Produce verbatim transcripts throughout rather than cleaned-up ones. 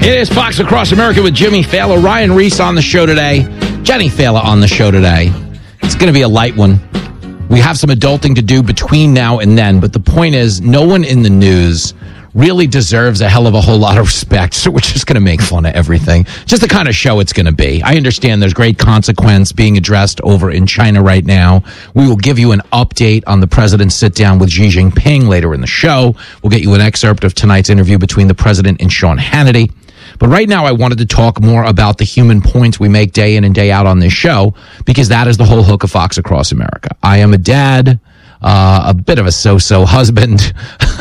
It is Fox Across America with Jimmy Fallon, Ryan Reese on the show today, Jenny Fallon on the show today. It's going to be a light one. We have some adulting to do between now and then, but the point is, no one in the news really deserves a hell of a whole lot of respect, so we're just going to make fun of everything. Just the kind of show it's going to be. I understand there's great consequence being addressed over in China right now. We will give you an update on the president's sit-down with Xi Jinping later in the show. We'll get you an excerpt of tonight's interview between the president and Sean Hannity. But right now, I wanted to talk more about the human points we make day in and day out on this show, because that is the whole hook of Fox Across America. I am a dad, uh, a bit of a so-so husband,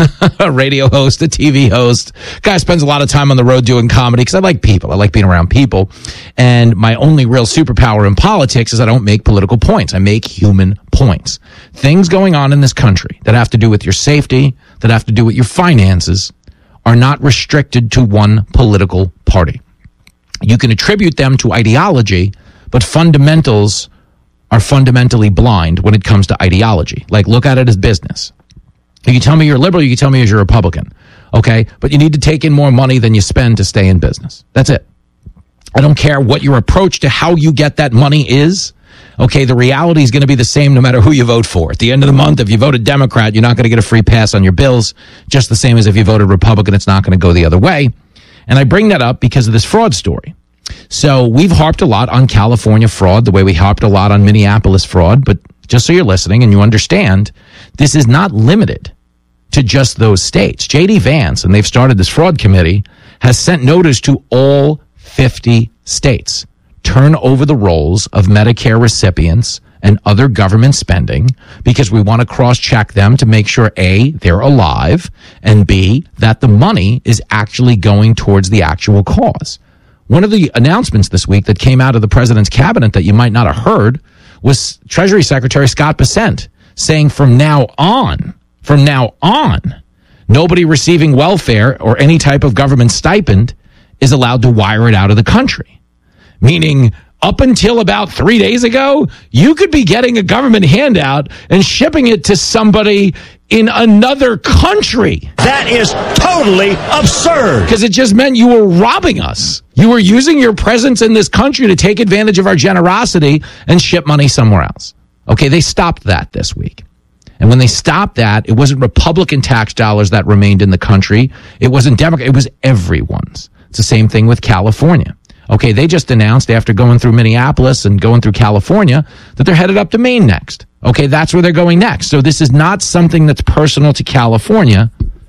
a radio host, a T V host. Guy spends a lot of time on the road doing comedy because I like people. I like being around people. And my only real superpower in politics is I don't make political points. I make human points. Things going on in this country that have to do with your safety, that have to do with your finances, are not restricted to one political party. You can attribute them to ideology, but fundamentals are fundamentally blind when it comes to ideology. Like, look at it as business. You can tell me you're liberal, you can tell me you're a Republican, okay? But you need to take in more money than you spend to stay in business. That's it. I don't care what your approach to how you get that money is. Okay, the reality is going to be the same no matter who you vote for. At the end of the month, if you voted Democrat, you're not going to get a free pass on your bills, just the same as if you voted Republican, it's not going to go the other way. And I bring that up because of this fraud story. So we've harped a lot on California fraud, the way we harped a lot on Minneapolis fraud, but just so you're listening and you understand, this is not limited to just those states. J D Vance, and they've started this fraud committee, has sent notice to all fifty states. Turn over the rolls of Medicare recipients and other government spending, because we want to cross-check them to make sure, A, they're alive, and B, that the money is actually going towards the actual cause. One of the announcements this week that came out of the president's cabinet that you might not have heard was Treasury Secretary Scott Bessent saying from now on, from now on, nobody receiving welfare or any type of government stipend is allowed to wire it out of the country. Meaning, up until about three days ago, you could be getting a government handout and shipping it to somebody in another country. That is totally absurd. Because it just meant you were robbing us. You were using your presence in this country to take advantage of our generosity and ship money somewhere else. Okay, they stopped that this week. And when they stopped that, it wasn't Republican tax dollars that remained in the country. It wasn't Democrat. It was everyone's. It's the same thing with California. Okay, they just announced after going through Minneapolis and going through California that they're headed up to Maine next. Okay, that's where they're going next. So this is not something that's personal to California,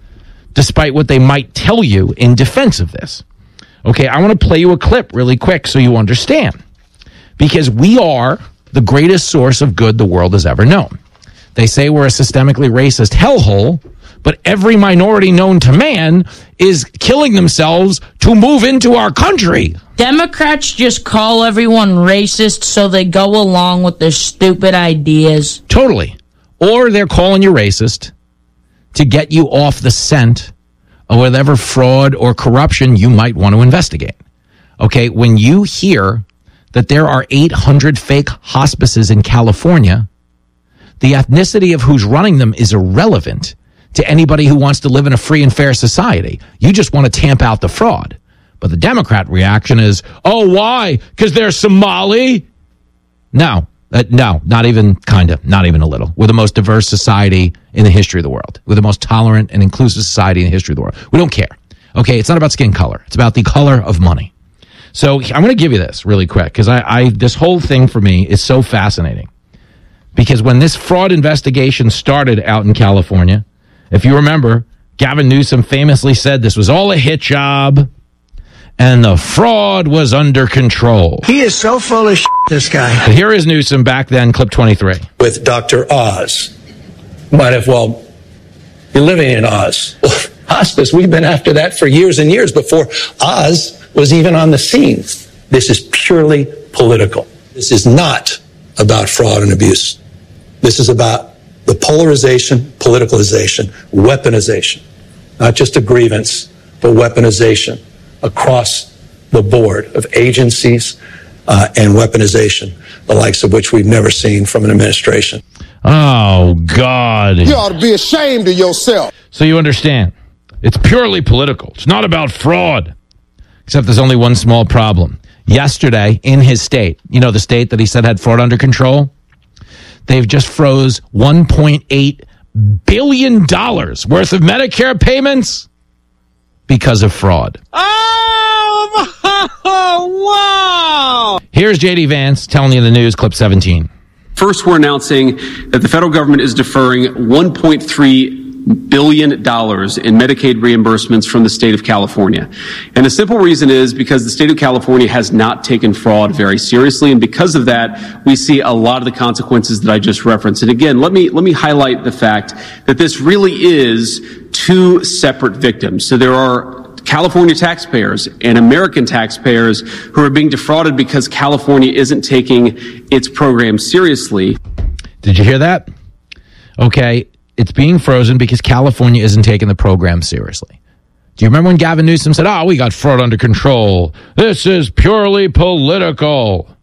despite what they might tell you in defense of this. Okay, I want to play you a clip really quick so you understand. Because we are the greatest source of good the world has ever known. They say we're a systemically racist hellhole, but every minority known to man is killing themselves to move into our country. Democrats just call everyone racist so they go along with their stupid ideas. Totally. Or they're calling you racist to get you off the scent of whatever fraud or corruption you might want to investigate. Okay, when you hear that there are eight hundred fake hospices in California, the ethnicity of who's running them is irrelevant to anybody who wants to live in a free and fair society. You just want to tamp out the fraud. But the Democrat reaction is, oh, why? Because they're Somali? No, uh, no, not even kind of, not even a little. We're the most diverse society in the history of the world. We're the most tolerant and inclusive society in the history of the world. We don't care. Okay, it's not about skin color. It's about the color of money. So I'm going to give you this really quick, because I, I this whole thing for me is so fascinating. Because when this fraud investigation started out in California, if you remember, Gavin Newsom famously said this was all a hit job and the fraud was under control. He is so full of shit, this guy. But here is Newsom back then, clip twenty-three. With Doctor Oz. Might have, well, you're living in Oz. Well, hospice, we've been after that for years and years before Oz was even on the scene. This is purely political. This is not about fraud and abuse. This is about the polarization, politicalization, weaponization, not just a grievance, but weaponization across the board of agencies uh, and weaponization, the likes of which we've never seen from an administration. Oh, God. You ought to be ashamed of yourself. So you understand, it's purely political. It's not about fraud. Except there's only one small problem. Yesterday, in his state, you know, the state that he said had fraud under control, they've just froze one point eight billion dollars worth of Medicare payments because of fraud. Oh, wow! Here's J D Vance telling you the news, clip seventeen. First, we're announcing that the federal government is deferring one point three billion dollars in Medicaid reimbursements from the state of California. And the simple reason is because the state of California has not taken fraud very seriously. And because of that, we see a lot of the consequences that I just referenced. And again, let me, let me highlight the fact that this really is two separate victims. So there are California taxpayers and American taxpayers who are being defrauded because California isn't taking its program seriously. Did you hear that? Okay. It's being frozen because California isn't taking the program seriously. Do you remember when Gavin Newsom said, oh, we got fraud under control? This is purely political.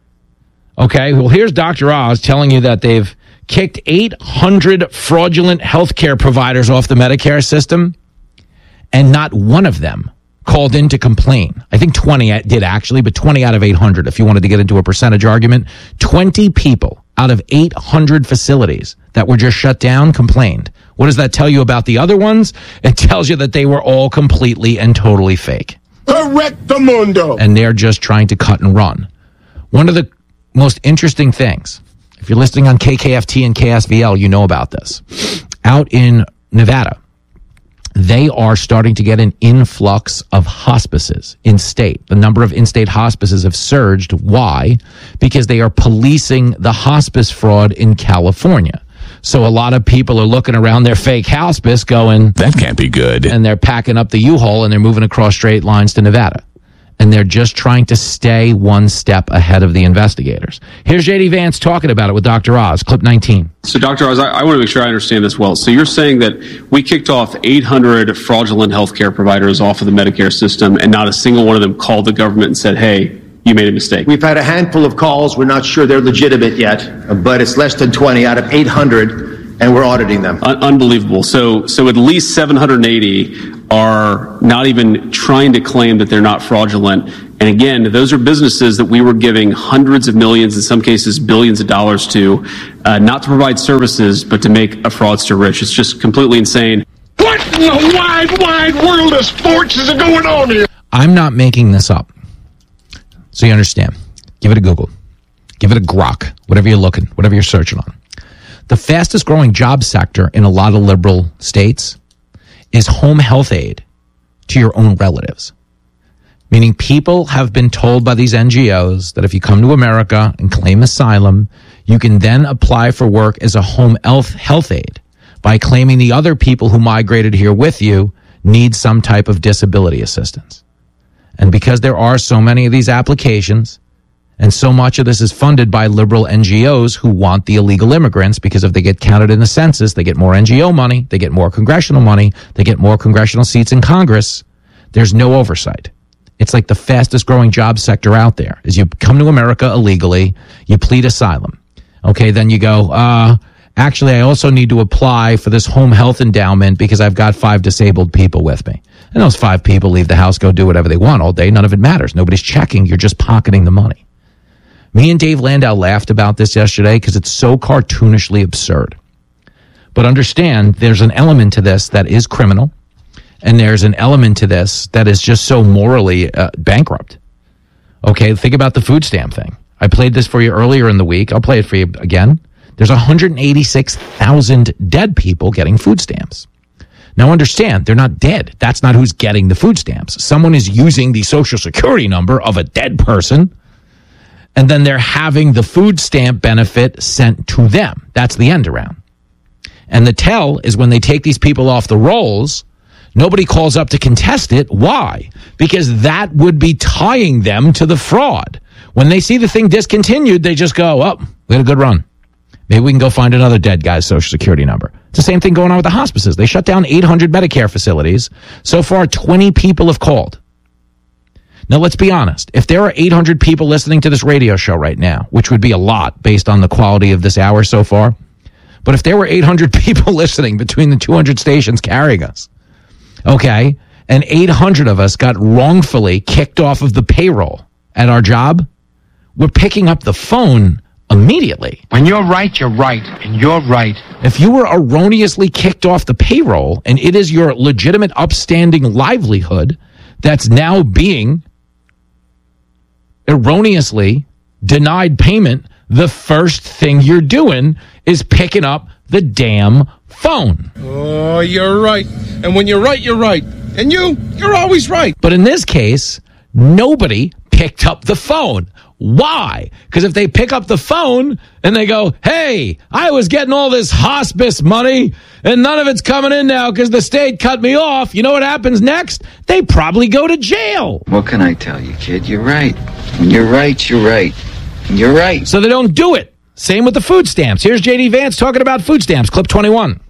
Okay, well, here's Doctor Oz telling you that they've kicked eight hundred fraudulent healthcare providers off the Medicare system, and not one of them called in to complain. I think twenty did actually, but twenty out of eight hundred, if you wanted to get into a percentage argument, twenty people out of eight hundred facilities that were just shut down complained. What does that tell you about the other ones? It tells you that they were all completely and totally fake. Correctamundo. And they're just trying to cut and run. One of the most interesting things, if you're listening on K K F T and K S V L, you know about this. Out in Nevada, they are starting to get an influx of hospices in state. The number of in-state hospices have surged. Why? Because they are policing the hospice fraud in California. So a lot of people are looking around their fake hospice going, that can't be good. And they're packing up the U-Haul and they're moving across straight lines to Nevada. And they're just trying to stay one step ahead of the investigators. Here's J D Vance talking about it with Doctor Oz, clip nineteen. So, Doctor Oz, I, I want to make sure I understand this well. So you're saying that we kicked off eight hundred fraudulent healthcare providers off of the Medicare system, and not a single one of them called the government and said, hey, you made a mistake? We've had a handful of calls. We're not sure they're legitimate yet, but it's less than twenty out of eight hundred, and we're auditing them. Un- unbelievable. So, so at least seven hundred eighty are not even trying to claim that they're not fraudulent. And again, those are businesses that we were giving hundreds of millions, in some cases billions of dollars to, uh, not to provide services, but to make a fraudster rich. It's just completely insane. What in the wide, wide world of sports is going on here? I'm not making this up. So you understand. Give it a Google. Give it a Grok. Whatever you're looking, whatever you're searching on. The fastest growing job sector in a lot of liberal states is home health aid to your own relatives. Meaning people have been told by these N G Os that if you come to America and claim asylum, you can then apply for work as a home health health aid by claiming the other people who migrated here with you need some type of disability assistance. And because there are so many of these applications, and so much of this is funded by liberal N G Os who want the illegal immigrants, because if they get counted in the census, they get more N G O money, they get more congressional money, they get more congressional seats in Congress. There's no oversight. It's like the fastest growing job sector out there is you come to America illegally, you plead asylum. Okay, then you go, uh, actually, I also need to apply for this home health endowment because I've got five disabled people with me. And those five people leave the house, go do whatever they want all day. None of it matters. Nobody's checking. You're just pocketing the money. Me and Dave Landau laughed about this yesterday because it's so cartoonishly absurd. But understand, there's an element to this that is criminal, and there's an element to this that is just so morally uh, bankrupt. Okay, think about the food stamp thing. I played this for you earlier in the week. I'll play it for you again. There's one hundred eighty-six thousand dead people getting food stamps. Now understand, they're not dead. That's not who's getting the food stamps. Someone is using the social security number of a dead person, and then they're having the food stamp benefit sent to them. That's the end around. And the tell is when they take these people off the rolls, nobody calls up to contest it. Why? Because that would be tying them to the fraud. When they see the thing discontinued, they just go, oh, we had a good run. Maybe we can go find another dead guy's social security number. It's the same thing going on with the hospices. They shut down eight hundred Medicare facilities. So far, twenty people have called. Now, let's be honest. If there are eight hundred people listening to this radio show right now, which would be a lot based on the quality of this hour so far, but if there were eight hundred people listening between the two hundred stations carrying us, okay, and eight hundred of us got wrongfully kicked off of the payroll at our job, we're picking up the phone immediately. When you're right, you're right, and you're right. If you were erroneously kicked off the payroll and it is your legitimate upstanding livelihood that's now being erroneously denied payment, the first thing you're doing is picking up the damn phone. Oh, you're right. And when you're right, you're right. And you, you're always right. But in this case, nobody picked up the phone. Why? Because if they pick up the phone and they go, hey, I was getting all this hospice money and none of it's coming in now because the state cut me off, you know what happens next? They probably go to jail. What can I tell you, kid? You're right. When you're right, you're right. And you're right. So they don't do it. Same with the food stamps. Here's J D Vance talking about food stamps. Clip twenty-one.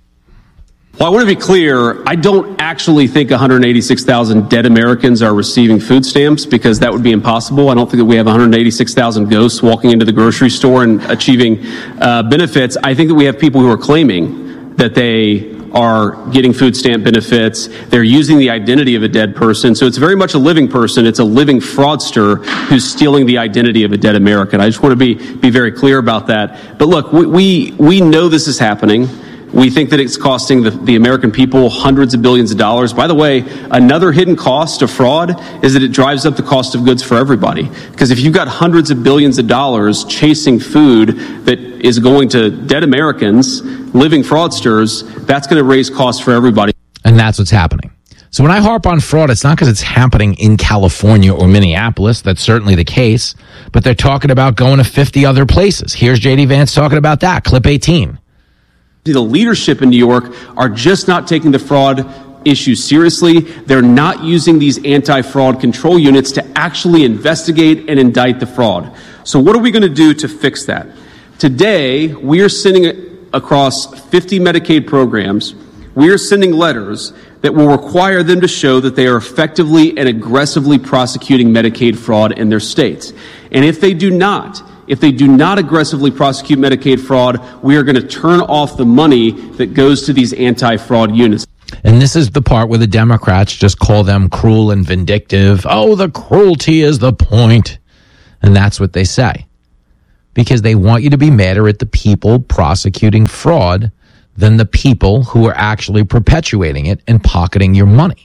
Well, I want to be clear. I don't actually think one hundred eighty-six thousand dead Americans are receiving food stamps, because that would be impossible. I don't think that we have one hundred eighty-six thousand ghosts walking into the grocery store and achieving uh, benefits. I think that we have people who are claiming that they are getting food stamp benefits. They're using the identity of a dead person. So it's very much a living person. It's a living fraudster who's stealing the identity of a dead American. I just want to be be very clear about that. But look, we we, we know this is happening. We think that it's costing the, the American people hundreds of billions of dollars. By the way, another hidden cost of fraud is that it drives up the cost of goods for everybody. Because if you've got hundreds of billions of dollars chasing food that is going to dead Americans, living fraudsters, that's going to raise costs for everybody. And that's what's happening. So when I harp on fraud, it's not because it's happening in California or Minneapolis. That's certainly the case. But they're talking about going to fifty other places. Here's J D Vance talking about that. Clip eighteen. The leadership in New York are just not taking the fraud issue seriously. They're not using these anti-fraud control units to actually investigate and indict the fraud. So what are we going to do to fix that? Today, we are sending across fifty Medicaid programs, we are sending letters that will require them to show that they are effectively and aggressively prosecuting Medicaid fraud in their states. And if they do not, If they do not aggressively prosecute Medicaid fraud, we are going to turn off the money that goes to these anti-fraud units. And this is the part where the Democrats just call them cruel and vindictive. Oh, the cruelty is the point. And that's what they say. Because they want you to be madder at the people prosecuting fraud than the people who are actually perpetuating it and pocketing your money.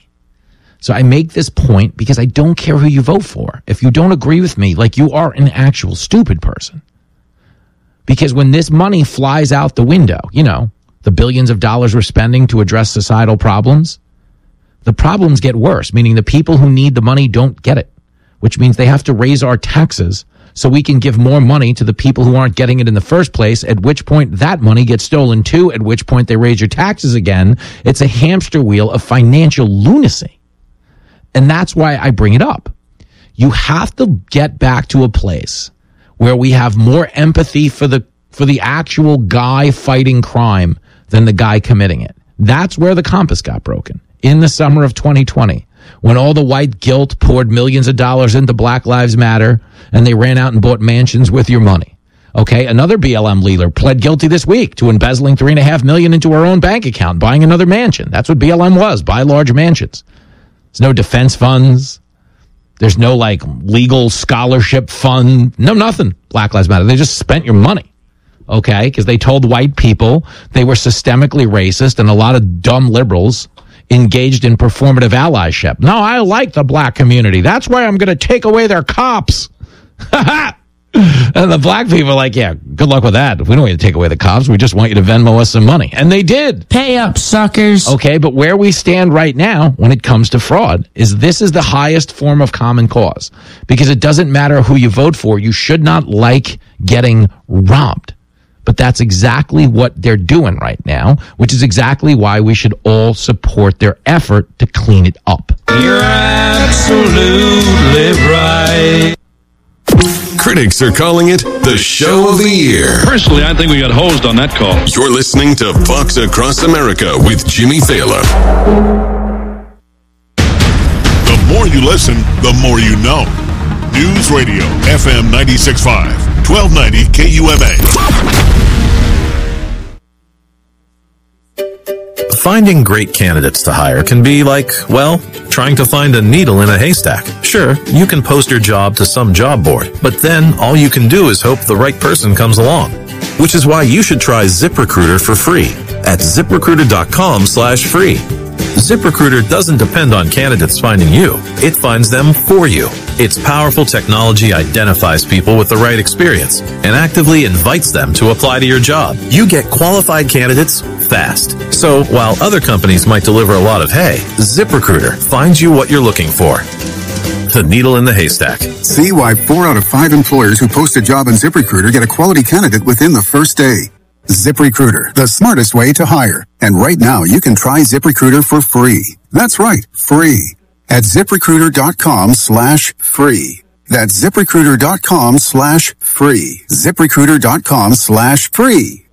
So I make this point because I don't care who you vote for. If you don't agree with me, like, you are an actual stupid person. Because when this money flies out the window, you know, the billions of dollars we're spending to address societal problems, the problems get worse, meaning the people who need the money don't get it, which means they have to raise our taxes so we can give more money to the people who aren't getting it in the first place, at which point that money gets stolen too, at which point they raise your taxes again. It's a hamster wheel of financial lunacy. And that's why I bring it up. You have to get back to a place where we have more empathy for the for the actual guy fighting crime than the guy committing it. That's where the compass got broken in the summer of twenty twenty, when all the white guilt poured millions of dollars into Black Lives Matter and they ran out and bought mansions with your money. Okay, another B L M leader pled guilty this week to embezzling three and a half million into her own bank account, buying another mansion. That's what B L M was, buy large mansions. There's no defense funds. There's no, like, legal scholarship fund. No, nothing. Black Lives Matter. They just spent your money, okay? Because they told white people they were systemically racist, and a lot of dumb liberals engaged in performative allyship. No, I like the black community. That's why I'm going to take away their cops. And the black people are like, yeah, good luck with that. We don't want you to take away the cops. We just want you to Venmo us some money. And they did. Pay up, suckers. Okay, but where we stand right now when it comes to fraud is this is the highest form of common cause. Because it doesn't matter who you vote for. You should not like getting robbed. But that's exactly what they're doing right now, which is exactly why we should all support their effort to clean it up. You're absolutely right. Critics are calling it the show of the year. Personally, I think we got hosed on that call. You're listening to Fox Across America with Jimmy Thaler. The more you listen, the more you know. News Radio, F M ninety-six point five, twelve ninety K U M A. Finding great candidates to hire can be like, well, trying to find a needle in a haystack. Sure, you can post your job to some job board, but then all you can do is hope the right person comes along. Which is why you should try ZipRecruiter for free at ZipRecruiter.com slash free. ZipRecruiter doesn't depend on candidates finding you. It finds them for you. Its powerful technology identifies people with the right experience and actively invites them to apply to your job. You get qualified candidates fast. So while other companies might deliver a lot of hay, ZipRecruiter finds you what you're looking for. The needle in the haystack. See why four out of five employers who post a job on ZipRecruiter get a quality candidate within the first day. ZipRecruiter, the smartest way to hire. And right now, you can try ZipRecruiter for free. That's right, free. At ZipRecruiter.com slash free. That's ZipRecruiter.com slash free. ZipRecruiter.com slash free.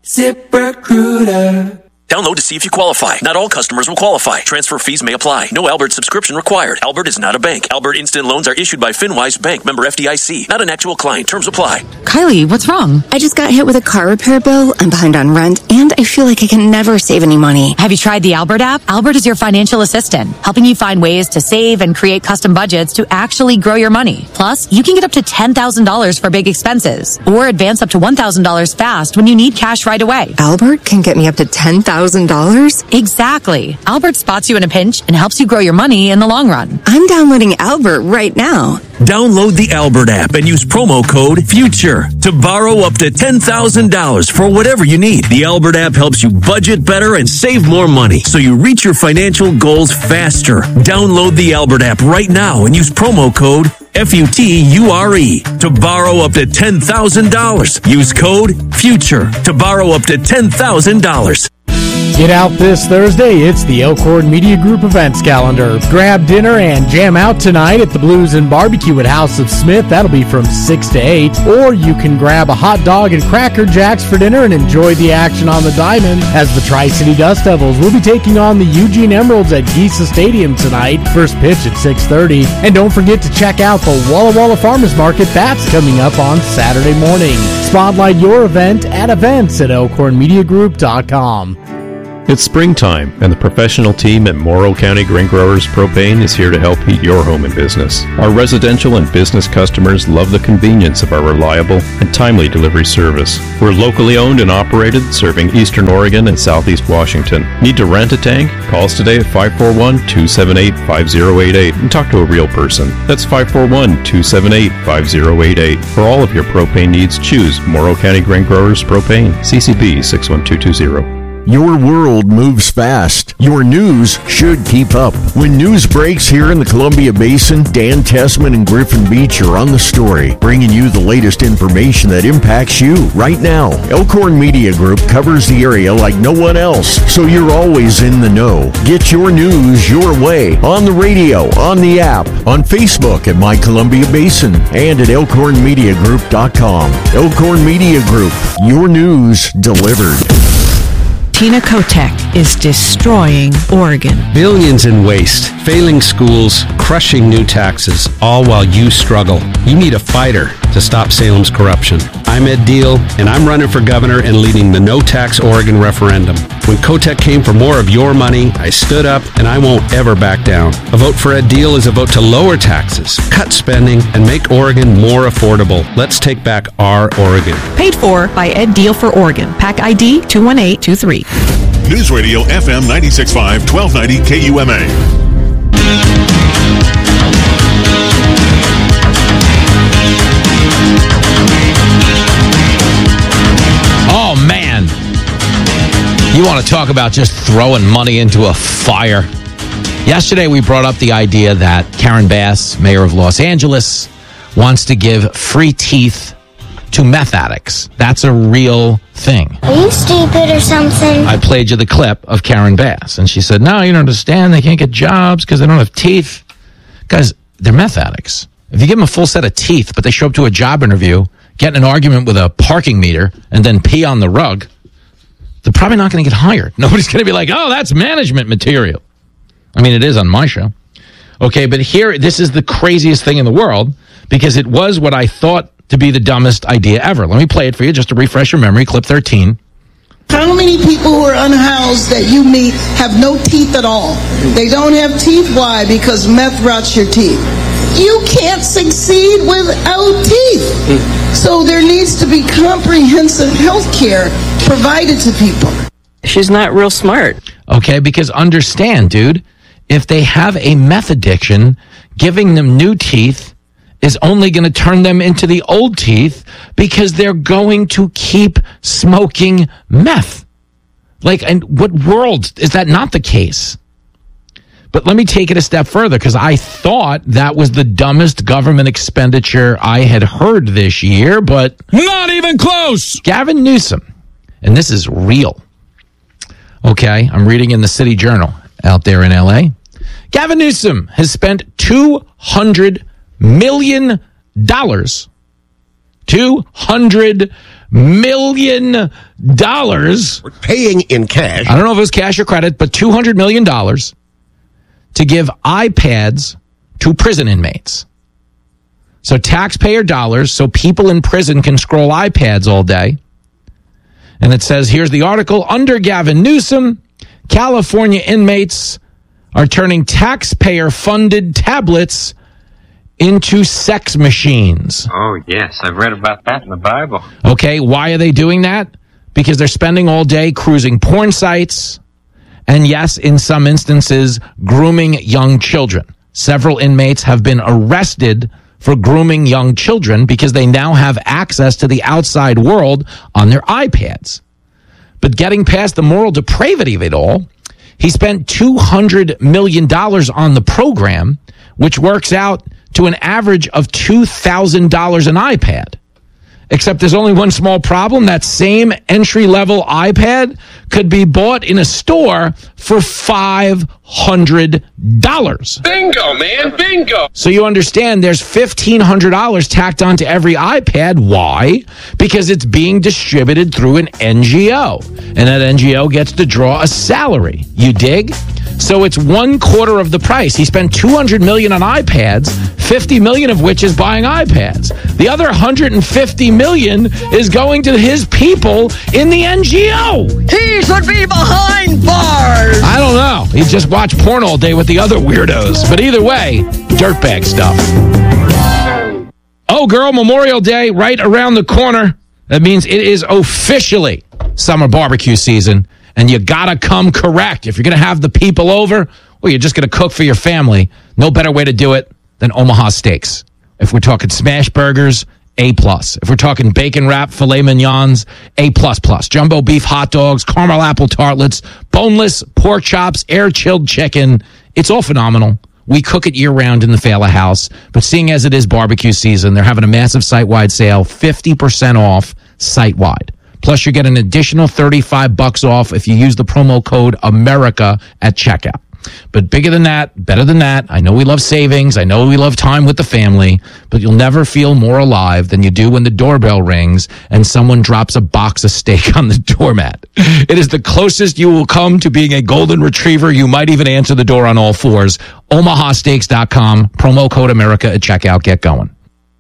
ZipRecruiter. Download to see if you qualify. Not all customers will qualify. Transfer fees may apply. No Albert subscription required. Albert is not a bank. Albert Instant Loans are issued by FinWise Bank, member F D I C. Not an actual client. Terms apply. Kylie, what's wrong? I just got hit with a car repair bill. I'm behind on rent, and I feel like I can never save any money. Have you tried the Albert app? Albert is your financial assistant, helping you find ways to save and create custom budgets to actually grow your money. Plus, you can get up to ten thousand dollars for big expenses, or advance up to one thousand dollars fast when you need cash right away. Albert can get me up to ten thousand dollars? Exactly. Albert spots you in a pinch and helps you grow your money in the long run. I'm downloading Albert right now. Download the Albert app and use promo code FUTURE to borrow up to ten thousand dollars for whatever you need. The Albert app helps you budget better and save more money so you reach your financial goals faster. Download the Albert app right now and use promo code F U T U R E to borrow up to ten thousand dollars. Use code FUTURE to borrow up to ten thousand dollars. Get out this Thursday, it's the Elkhorn Media Group events calendar. Grab dinner and jam out tonight at the Blues and Barbecue at House of Smith. That'll be from six to eight. Or you can grab a hot dog and Cracker Jacks for dinner and enjoy the action on the diamond as the Tri-City Dust Devils will be taking on the Eugene Emeralds at Giesa Stadium tonight. First pitch at six thirty. And don't forget to check out the Walla Walla Farmers Market. That's coming up on Saturday morning. Spotlight your event at events at elkhorn media group dot com. It's springtime, and the professional team at Morrow County Grain Growers Propane is here to help heat your home and business. Our residential and business customers love the convenience of our reliable and timely delivery service. We're locally owned and operated, serving Eastern Oregon and Southeast Washington. Need to rent a tank? Call us today at five four one, two seven eight, five zero eight eight and talk to a real person. That's five four one, two seven eight, five zero eight eight. For all of your propane needs, choose Morrow County Grain Growers Propane, C C B six one two two zero. Your world moves fast. Your news should keep up. When news breaks here in the Columbia Basin, Dan Tessman and Griffin Beach are on the story, bringing you the latest information that impacts you right now. Elkhorn Media Group covers the area like no one else, so you're always in the know. Get your news your way on the radio, on the app, on Facebook at My Columbia Basin, and at elkhorn media group dot com. Elkhorn Media Group, your news delivered. Tina Kotek is destroying Oregon. Billions in waste, failing schools, crushing new taxes, all while you struggle. You need a fighter to stop Salem's corruption. I'm Ed Deal, and I'm running for governor and leading the No Tax Oregon referendum. When Kotek came for more of your money, I stood up, and I won't ever back down. A vote for Ed Deal is a vote to lower taxes, cut spending, and make Oregon more affordable. Let's take back our Oregon. Paid for by Ed Deal for Oregon. PAC I D two one eight two three. News Radio F M ninety-six point five, twelve ninety K U M A. Oh, man. You want to talk about just throwing money into a fire. Yesterday, we brought up the idea that Karen Bass, mayor of Los Angeles, wants to give free teeth to meth addicts. That's a real thing. Are you stupid or something? I played you the clip of Karen Bass, and she said, no, you don't understand. They can't get jobs because they don't have teeth. Guys, they're meth addicts. If you give them a full set of teeth, but they show up to a job interview, get in an argument with a parking meter, and then pee on the rug, they're probably not going to get hired. Nobody's going to be like, oh, that's management material. I mean, it is on my show. Okay, but here, this is the craziest thing in the world, because it was what I thought to be the dumbest idea ever. Let me play it for you just to refresh your memory. Clip thirteen. How many people who are unhoused that you meet have no teeth at all? They don't have teeth. Why? Because meth rots your teeth. You can't succeed without teeth. So there needs to be comprehensive health care provided to people. She's not real smart. Okay, because understand, dude, if they have a meth addiction, giving them new teeth is only going to turn them into the old teeth because they're going to keep smoking meth. Like, and what world is that not the case? But let me take it a step further, because I thought that was the dumbest government expenditure I had heard this year, but not even close. Gavin Newsom, and this is real. Okay, I'm reading in the City Journal out there in L A. Gavin Newsom has spent two hundred million dollars. two hundred million dollars. We're paying in cash. I don't know if it was cash or credit, but two hundred million dollars to give iPads to prison inmates. So taxpayer dollars, so people in prison can scroll iPads all day. And it says, here's the article, under Gavin Newsom, California inmates are turning taxpayer-funded tablets into sex machines. Oh, yes, I've read about that in the Bible. Okay, why are they doing that? Because they're spending all day cruising porn sites, and yes, in some instances, grooming young children. Several inmates have been arrested for grooming young children because they now have access to the outside world on their iPads. But getting past the moral depravity of it all, he spent two hundred million dollars on the program, which works out to an average of two thousand dollars an iPad. Except there's only one small problem. That same entry-level iPad could be bought in a store for five hundred dollars. Bingo, man, bingo. So you understand there's fifteen hundred dollars tacked onto every iPad. Why? Because it's being distributed through an N G O. And that N G O gets to draw a salary. You dig? So it's one quarter of the price. He spent two hundred million dollars on iPads, fifty million dollars of which is buying iPads. The other one hundred fifty million dollars is going to his people in the N G O. He should be behind bars. I don't know. He just watched porn all day with the other weirdos. But either way, dirtbag stuff. Oh, girl, Memorial Day right around the corner. That means it is officially summer barbecue season. And you gotta come correct. If you're gonna have the people over, or you're just gonna cook for your family, no better way to do it than Omaha Steaks. If we're talking smash burgers, A plus. If we're talking bacon wrap, filet mignons, A plus plus. Jumbo beef hot dogs, caramel apple tartlets, boneless pork chops, air chilled chicken. It's all phenomenal. We cook it year round in the Fala house, but seeing as it is barbecue season, they're having a massive site-wide sale, fifty percent off site-wide. Plus, you get an additional thirty-five bucks off if you use the promo code America at checkout. But bigger than that, better than that, I know we love savings, I know we love time with the family, but you'll never feel more alive than you do when the doorbell rings and someone drops a box of steak on the doormat. It is the closest you will come to being a golden retriever. You might even answer the door on all fours. Omaha Steaks dot com, promo code America at checkout. Get going.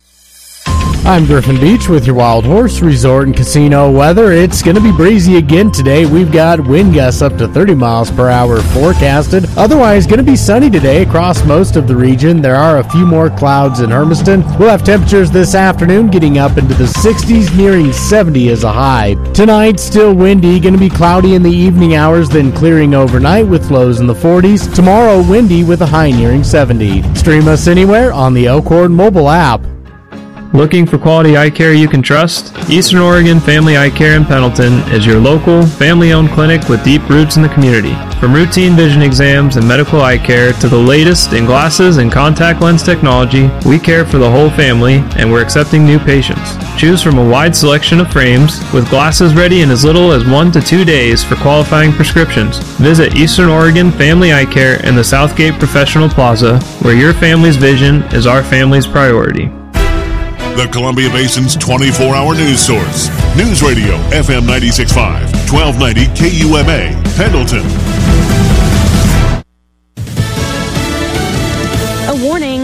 I'm Griffin Beach with your Wild Horse Resort and Casino weather. It's going to be breezy again today. We've got wind gusts up to thirty miles per hour forecasted. Otherwise, going to be sunny today across most of the region. There are a few more clouds in Hermiston. We'll have temperatures this afternoon getting up into the sixties, nearing seventy as a high. Tonight, still windy, going to be cloudy in the evening hours, then clearing overnight with lows in the forties. Tomorrow, windy with a high nearing seventy. Stream us anywhere on the Elkhorn mobile app. Looking for quality eye care you can trust? Eastern Oregon Family Eye Care in Pendleton is your local, family-owned clinic with deep roots in the community. From routine vision exams and medical eye care to the latest in glasses and contact lens technology, we care for the whole family and we're accepting new patients. Choose from a wide selection of frames with glasses ready in as little as one to two days for qualifying prescriptions. Visit Eastern Oregon Family Eye Care in the Southgate Professional Plaza, where your family's vision is our family's priority. The Columbia Basin's twenty-four hour news source. News Radio F M ninety-six point five, twelve ninety K U M A, Pendleton. A warning,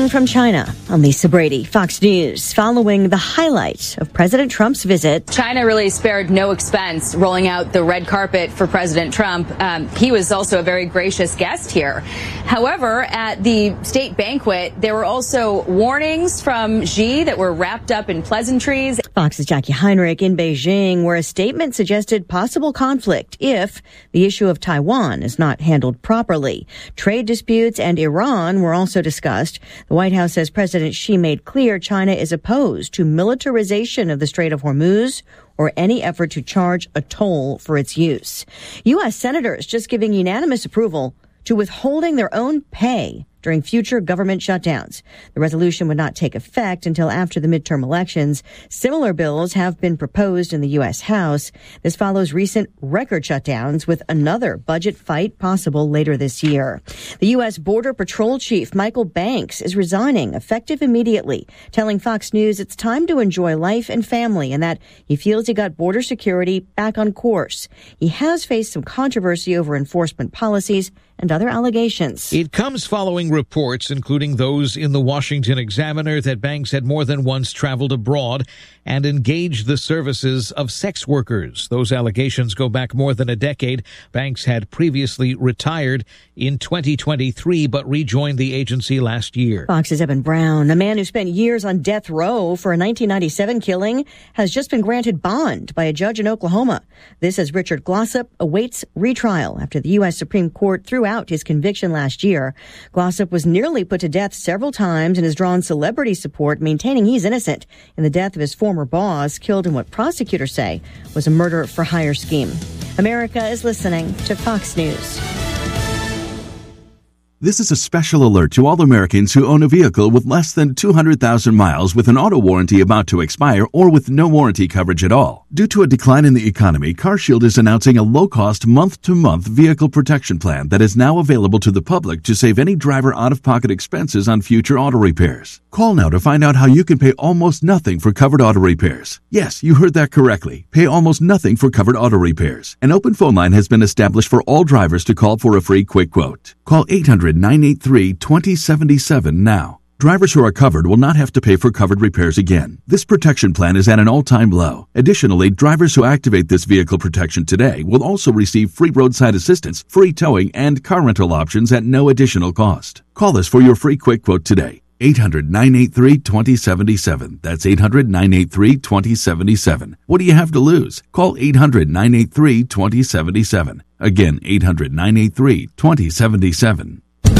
Reporting from China, I'm Lisa Brady, Fox News, following the highlight of President Trump's visit. China really spared no expense rolling out the red carpet for President Trump. Um, he was also a very gracious guest here. However, at the state banquet, there were also warnings from Xi that were wrapped up in pleasantries. Fox's Jackie Heinrich in Beijing, where a statement suggested possible conflict if the issue of Taiwan is not handled properly. Trade disputes and Iran were also discussed. The White House says President Xi made clear China is opposed to militarization of the Strait of Hormuz or any effort to charge a toll for its use. U S senators just giving unanimous approval to withholding their own pay during future government shutdowns. The resolution would not take effect until after the midterm elections. Similar bills have been proposed in the U S House. This follows recent record shutdowns, with another budget fight possible later this year. The U S Border Patrol Chief Michael Banks is resigning effective immediately, telling Fox News it's time to enjoy life and family and that he feels he got border security back on course. He has faced some controversy over enforcement policies and other allegations. It comes following reports, including those in the Washington Examiner, that Banks had more than once traveled abroad and engaged the services of sex workers. Those allegations go back more than a decade. Banks had previously retired in twenty twenty-three, but rejoined the agency last year. Fox's Evan Brown, a man who spent years on death row for a nineteen ninety-seven killing, has just been granted bond by a judge in Oklahoma. This as Richard Glossip awaits retrial after the U S Supreme Court threw out his conviction last year. Glossip was nearly put to death several times and has drawn celebrity support, maintaining he's innocent in the death of his former boss, killed in what prosecutors say was a murder-for-hire scheme. America is listening to Fox News. This is a special alert to all Americans who own a vehicle with less than two hundred thousand miles with an auto warranty about to expire or with no warranty coverage at all. Due to a decline in the economy, CarShield is announcing a low-cost month-to-month vehicle protection plan that is now available to the public to save any driver out-of-pocket expenses on future auto repairs. Call now to find out how you can pay almost nothing for covered auto repairs. Yes, you heard that correctly. Pay almost nothing for covered auto repairs. An open phone line has been established for all drivers to call for a free quick quote. Call eight hundred, nine eight three, two zero seven seven now. Drivers who are covered will not have to pay for covered repairs again. This protection plan is at an all-time low. Additionally, drivers who activate this vehicle protection today will also receive free roadside assistance, free towing, and car rental options at no additional cost. Call us for your free quick quote today. eight hundred, nine eight three, two zero seven seven. That's eight hundred, nine eight three, two zero seven seven. What do you have to lose? Call eight hundred, nine eight three, two zero seven seven. Again, eight hundred, nine eight three, two zero seven seven.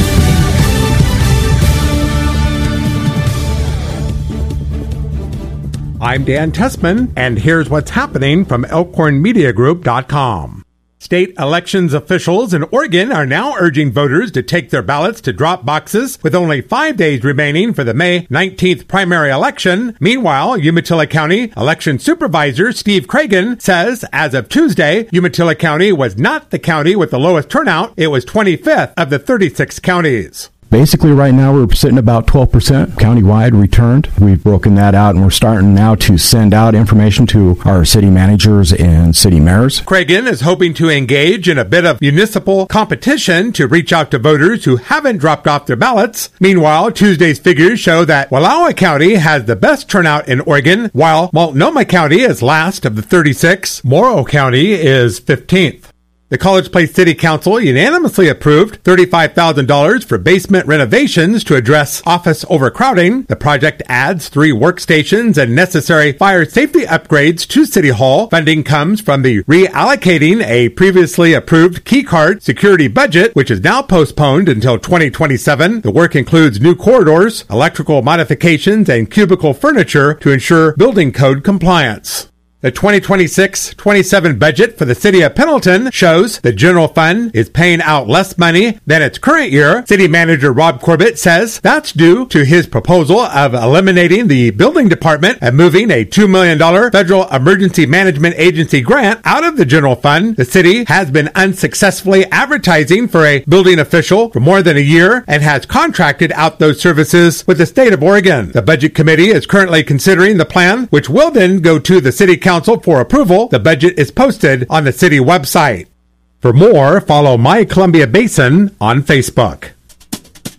I'm Dan Tessman, and here's what's happening from elkhorn media group dot com. State elections officials in Oregon are now urging voters to take their ballots to drop boxes with only five days remaining for the May nineteenth primary election. Meanwhile, Umatilla County Election Supervisor Steve Cragen says as of Tuesday, Umatilla County was not the county with the lowest turnout. It was twenty-fifth of the thirty-six counties. Basically, right now, we're sitting about twelve percent countywide returned. We've broken that out, and we're starting now to send out information to our city managers and city mayors. Cragen is hoping to engage in a bit of municipal competition to reach out to voters who haven't dropped off their ballots. Meanwhile, Tuesday's figures show that Wallowa County has the best turnout in Oregon, while Multnomah County is last of the thirty-six. Morrow County is fifteenth. The College Place City Council unanimously approved thirty-five thousand dollars for basement renovations to address office overcrowding. The project adds three workstations and necessary fire safety upgrades to City Hall. Funding comes from the reallocating a previously approved keycard security budget, which is now postponed until twenty twenty-seven. The work includes new corridors, electrical modifications, and cubicle furniture to ensure building code compliance. The twenty twenty-six twenty-seven budget for the city of Pendleton shows the general fund is paying out less money than its current year. City manager Rob Corbett says that's due to his proposal of eliminating the building department and moving a two million dollars federal emergency management agency grant out of the general fund. The city has been unsuccessfully advertising for a building official for more than a year and has contracted out those services with the state of Oregon. The budget committee is currently considering the plan, which will then go to the city council for approval. The budget is posted on the city website. For more, follow My Columbia Basin on Facebook.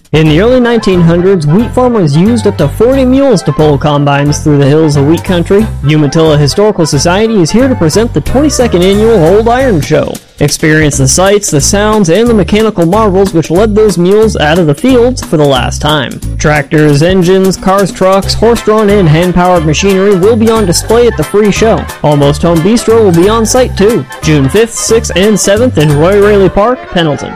In the early nineteen hundreds, wheat farmers used up to forty mules to pull combines through the hills of wheat country. Umatilla Historical Society is here to present the twenty-second annual Old Iron Show. Experience the sights, the sounds, and the mechanical marvels which led those mules out of the fields for the last time. Tractors, engines, cars, trucks, horse-drawn and hand-powered machinery will be on display at the free show. Almost Home Bistro will be on site too. June fifth, sixth, and seventh in Roy Raley Park, Pendleton.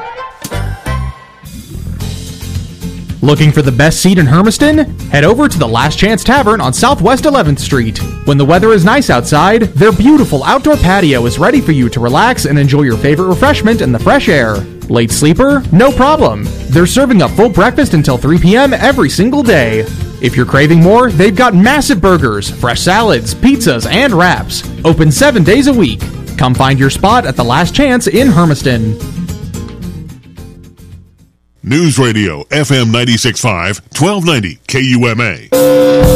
Looking for the best seat in Hermiston? Head over to the Last Chance Tavern on Southwest eleventh Street. When the weather is nice outside, their beautiful outdoor patio is ready for you to relax and enjoy your favorite refreshment in the fresh air. Late sleeper? No problem. They're serving up full breakfast until three p.m. every single day. If you're craving more, they've got massive burgers, fresh salads, pizzas, and wraps. Open seven days a week. Come find your spot at the Last Chance in Hermiston. News Radio F M ninety-six point five, twelve ninety K U M A.